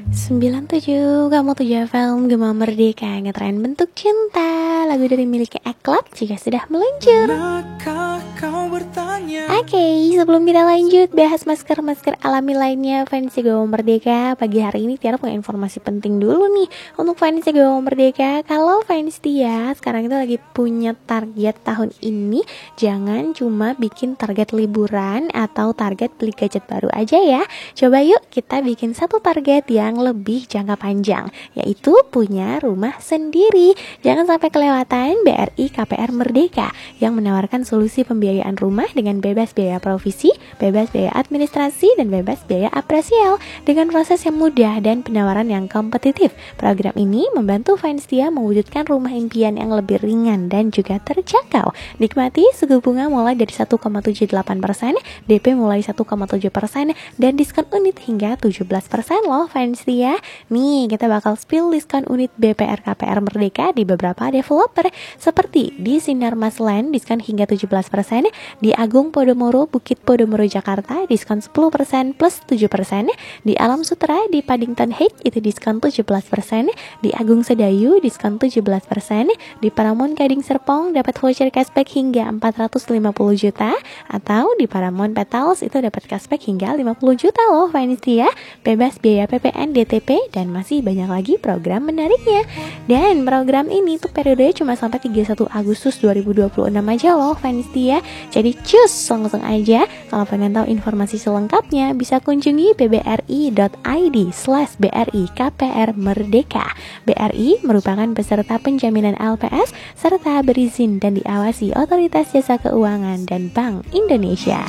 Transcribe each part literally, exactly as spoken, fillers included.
sembilan tujuh, kamu tujuh film Gema Merdeka, ngetren bentuk cinta. Lagu dari milik Eklat juga sudah meluncur. Oke, okay, sebelum kita lanjut bahas masker-masker alami lainnya fans Gema Merdeka, pagi hari ini Tiara punya informasi penting dulu nih untuk fans Gema Merdeka. Kalau fans Tia sekarang itu lagi punya target tahun ini, jangan cuma bikin target liburan atau target beli gadget baru aja ya. Coba yuk kita bikin satu target yang lebih jangka panjang, yaitu punya rumah sendiri. Jangan sampai kelewatan B R I K P R Merdeka yang menawarkan solusi pembiayaan rumah dengan bebas biaya provisi, bebas biaya administrasi, dan bebas biaya apresial dengan proses yang mudah dan penawaran yang kompetitif. Program ini membantu fans Tia mewujudkan rumah impian yang lebih ringan dan juga terjangkau. Nikmati suku bunga mulai dari satu koma tujuh delapan persen, D P mulai satu koma tujuh persen, dan diskon unit hingga tujuh belas persen loh fans Tia. Nih, kita bakal spill diskon unit B P R K P R Merdeka di beberapa developer seperti di Sinar Mas Land diskon hingga tujuh belas persen, di Agung Podomoro Bukit Podomoro Jakarta diskon sepuluh persen plus tujuh persen, di Alam Sutera di Paddington Heights itu diskon tujuh belas persen, di Agung Sedayu diskon tujuh belas persen, di Paramount Gading Serpong dapat voucher cashback hingga empat ratus lima puluh juta, atau di Paramount Petals itu dapat cashback hingga lima puluh juta loh fans Tia, bebas biaya P P N, D T P, dan masih banyak lagi program menariknya. Dan program ini tuh periodenya cuma sampai tiga puluh satu Agustus dua ribu dua puluh enam aja loh fans Tia. Jadi cus langsung aja. Kalau pengen tahu informasi selengkapnya bisa kunjungi b b r i dot i d slash b r i k p r merdeka. B R I merupakan peserta penjaminan L P S serta berizin dan diawasi Otoritas Jasa Keuangan dan Bank Indonesia.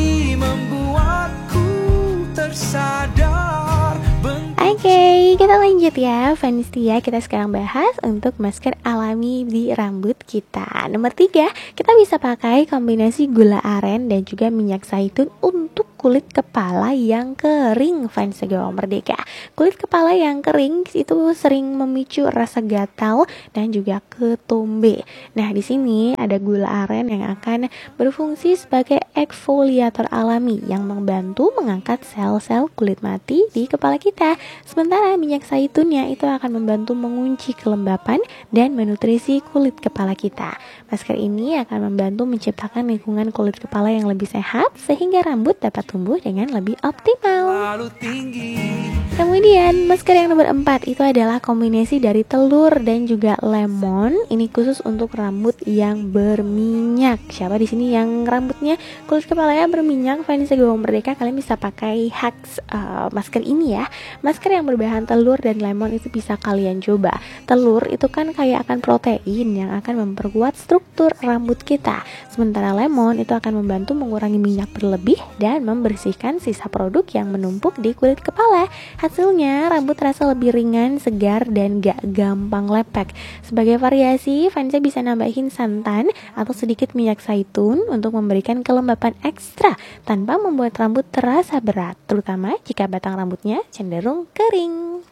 Oke, okay, kita lanjut ya fans Tia. Kita sekarang bahas untuk masker alami di rambut kita. Nomor tiga, kita bisa pakai kombinasi gula aren dan juga minyak zaitun untuk kulit kepala yang kering fans Gema Merdeka. Kulit kepala yang kering itu sering memicu rasa gatal dan juga ketombe. Nah, di sini ada gula aren yang akan berfungsi sebagai eksfoliator alami yang membantu mengangkat sel-sel kulit mati di kepala kita. Sementara minyak zaitunnya itu akan membantu mengunci kelembapan dan menutrisi kulit kepala kita. Masker ini akan membantu menciptakan lingkungan kulit kepala yang lebih sehat sehingga rambut dapat tumbuh dengan lebih optimal. Kemudian masker yang nomor empat itu adalah kombinasi dari telur dan juga lemon. Ini khusus untuk rambut yang berminyak. Siapa di sini yang rambutnya kulit kepalanya berminyak? Fans Gema Merdeka, kalian bisa pakai hacks uh, masker ini ya. Masker yang berbahan telur dan lemon itu bisa kalian coba. Telur itu kan kaya akan protein yang akan memperkuat struktur rambut kita. Sementara lemon itu akan membantu mengurangi minyak berlebih dan membersihkan sisa produk yang menumpuk di kulit kepala. Hasilnya rambut terasa lebih ringan, segar, dan gak gampang lepek. Sebagai variasi, fansnya bisa nambahin santan atau sedikit minyak zaitun untuk memberikan kelembapan ekstra tanpa membuat rambut terasa berat, terutama jika batang rambutnya cenderung kering.